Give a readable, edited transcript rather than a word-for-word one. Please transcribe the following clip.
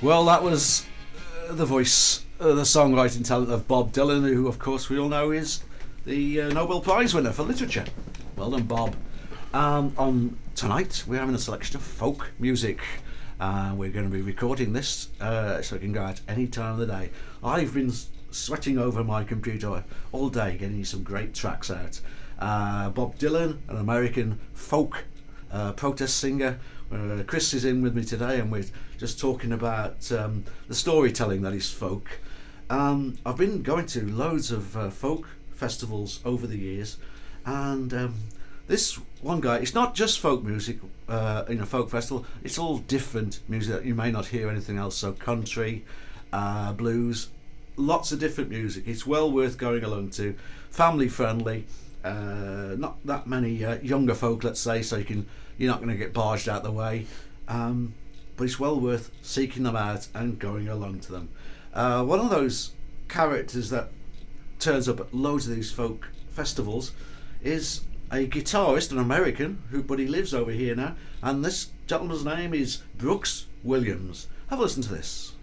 Well, that was the voice, the songwriting talent of Bob Dylan, who, of course, we all know is the Nobel Prize winner for literature. Well done, Bob. On tonight, we're having a selection of folk music. We're going to be recording this so it can go out any time of the day. I've been sweating over my computer all day getting some great tracks out. Bob Dylan, an American folk protest singer. Chris is in with me today, and we're just talking about the storytelling that is folk. I've been going to loads of folk festivals over the years, and this one guy, it's not just folk music in a folk festival, it's all different music that you may not hear anything else. So country, blues, lots of different music. It's well worth going along to. Family friendly, not that many younger folk, let's say, so you're not going to get barged out the way, but it's well worth seeking them out and going along to them. One of those characters that turns up at loads of these folk festivals is a guitarist, an American, but he lives over here now, and this gentleman's name is Brooks Williams. Have a listen to this.